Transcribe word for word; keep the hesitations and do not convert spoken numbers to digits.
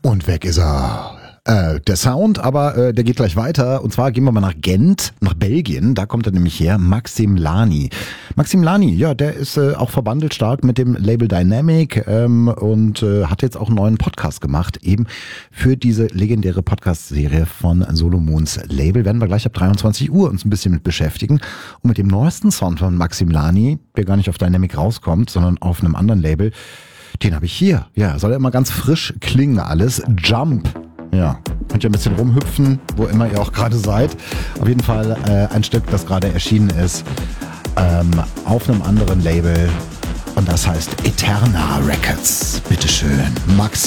Und weg ist er. Äh, der Sound, aber äh, der geht gleich weiter. Und zwar gehen wir mal nach Gent, nach Belgien. Da kommt er nämlich her, Maxim Lani. Maxim Lani, ja, der ist äh, auch verbandelt stark mit dem Label Dynamic ähm, und äh, hat jetzt auch einen neuen Podcast gemacht, eben für diese legendäre Podcast-Serie von Solomons Label. Werden wir gleich ab dreiundzwanzig Uhr uns ein bisschen mit beschäftigen. Und mit dem neuesten Song von Maxim Lani, der gar nicht auf Dynamic rauskommt, sondern auf einem anderen Label, den habe ich hier. Ja, soll ja immer ganz frisch klingen alles. Jump. Ja, könnt ihr ein bisschen rumhüpfen, wo immer ihr auch gerade seid. Auf jeden Fall äh, ein Stück, das gerade erschienen ist, ähm, auf einem anderen Label. Und das heißt Eterna Records. Bitteschön, Maxi.